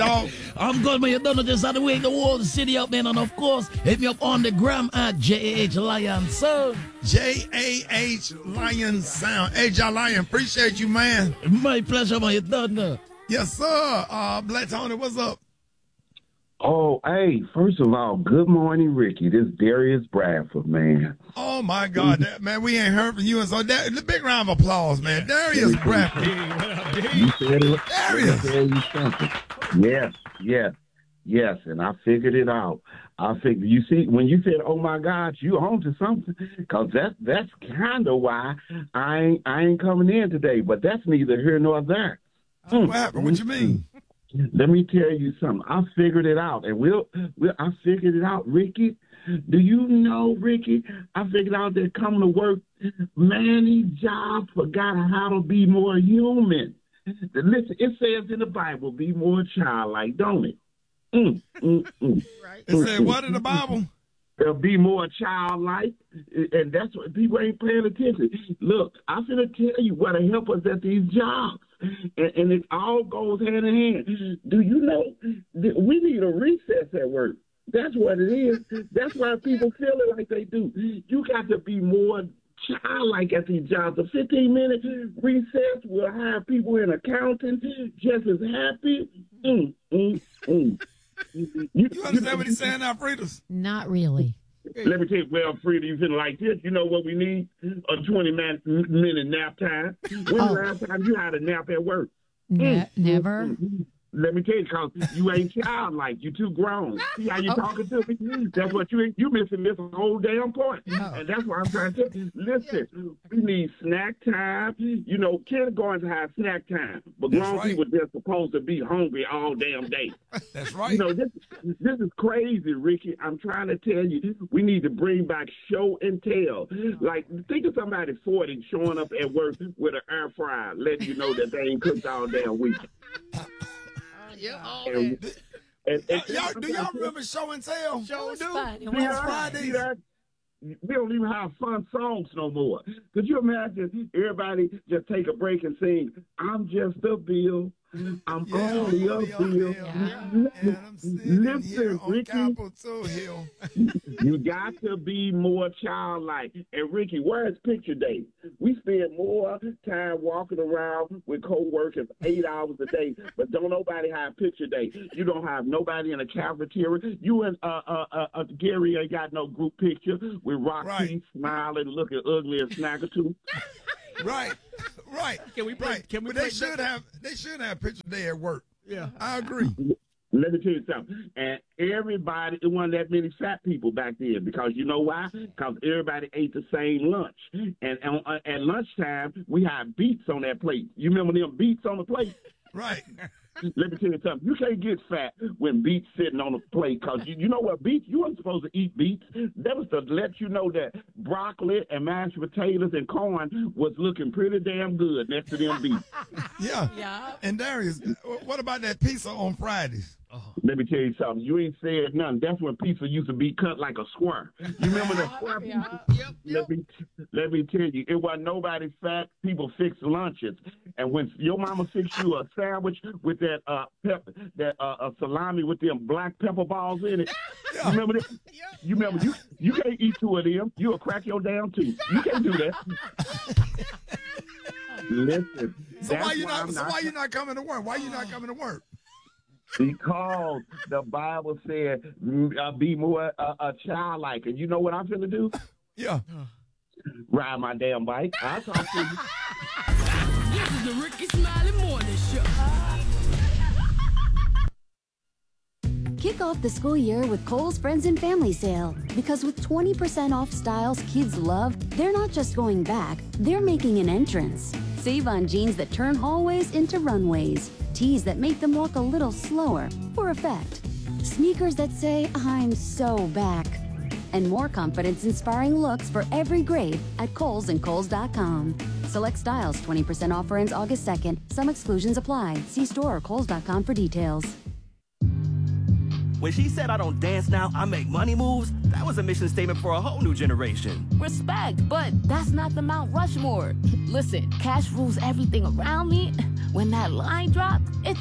dog? I'm good, man. You don't know just how to wake the whole city up, man. And of course, hit me up on the gram at JAH Lion Sound. JAH Lion Sound. Hey, John Lion, appreciate you, man. My pleasure, man. You don't know. Yes, sir. Black Tony, what's up? Oh, hey, first of all, good morning, Ricky. This is Darius Bradford, man. Oh, my God, man, we ain't heard from you. And so, the big round of applause, man. Darius Bradford. You said it. Darius. Tell you something. Yes, and I figured it out. You see, when you said, oh, my God, you on to something, because that's kind of why I ain't coming in today, but that's neither here nor there. What happened? What you mean? Let me tell you something. I figured it out, and I figured it out, Ricky. Do you know, Ricky? I figured out that coming to work, Manny Job forgot how to be more human. Listen, it says in the Bible, be more childlike, don't it? Right. It said what in the Bible? Be more childlike, and that's what people ain't paying attention. Look, I'm going to tell you what to help us at these jobs. And it all goes hand in hand. Do you know we need a recess at work? That's what it is. That's why people feel it like they do. You got to be more childlike at these jobs. A 15-minute recess will have people in accounting just as happy. You understand what he's saying now, Fridas? Not really. Let me tell you, well, Frida, you feeling like this. You know what we need? A 20-minute nap time. When's the last time you had a nap at work? Never. Let me tell you, because you ain't childlike. You too grown. See how you talking to me? That's what you missing this whole damn point. And that's what I'm trying to tell you. Listen, we need snack time. You know, kindergartens have snack time, but grown people just supposed to be hungry all damn day. That's right. You know, this is crazy, Ricky. I'm trying to tell you, we need to bring back show and tell. Like, think of somebody 40 showing up at work with an air fryer, letting you know that they ain't cooked all damn week. Do y'all remember Show and Tell? Show do. Friday. We don't even have fun songs no more. Could you imagine everybody just take a break and sing, I'm just a bill. I'm only a bill. Listen, Ricky, you got to be more childlike. And Ricky, where is picture day? We spend more time walking around with co-workers 8 hours a day, but don't nobody have picture day. You don't have nobody in the cafeteria. You and Gary ain't got no group picture with Rocky smiling, looking ugly and Snaggletooth. Right. Can we play? But they should have picture day at work. Yeah, I agree. Let me tell you something. And everybody, it wasn't that many fat people back then because you know why? Because everybody ate the same lunch. And at lunchtime, we had beets on that plate. You remember them beets on the plate? Right. Let me tell you something. You can't get fat when beets sitting on the plate because you know what beets? You weren't supposed to eat beets. That was to let you know that broccoli and mashed potatoes and corn was looking pretty damn good next to them beets. Yeah. And Darius, what about that pizza on Fridays? Let me tell you something. You ain't said nothing. That's when pizza used to be cut like a square. You remember the square pizza? Yep. Let me tell you, it wasn't nobody fat. People fix lunches. And when your mama fixed you a sandwich with that salami with them black pepper balls in it, you remember that? You remember you can't eat two of them. You'll crack your damn tooth. You can't do that. Listen. So why you not coming to work? Why you not coming to work? Because the Bible said, be more childlike. And you know what I'm finna do? Yeah. Ride my damn bike. I'll talk to you. This is the Ricky Smiley Morning Show. Kick off the school year with Kohl's Friends and Family Sale. Because with 20% off styles kids love, they're not just going back, they're making an entrance. Save on jeans that turn hallways into runways. Tees that make them walk a little slower, for effect. Sneakers that say, I'm so back. And more confidence-inspiring looks for every grade at Kohl's and Kohl's.com. Select styles, 20% offer ends August 2nd. Some exclusions apply. See store or Kohl's.com for details. When she said I don't dance now, I make money moves, that was a mission statement for a whole new generation. Respect, but that's not the Mount Rushmore. Listen, cash rules everything around me. When that line dropped, it